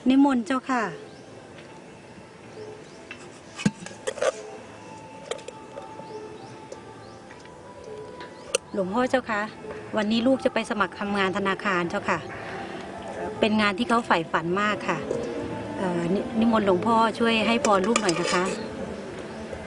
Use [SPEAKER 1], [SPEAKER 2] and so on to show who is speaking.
[SPEAKER 1] นิมนต์เจ้าค่ะหลวงพ่อเจ้าคะวันนี้ลูกจะไปสมัครทำงานธนาคารเจ้าค่ะเป็นงานที่เขาใฝ่ฝันมากค่ะนิมนต์หลวงพ่อช่วยให้พรลูกหน่อยนะคะ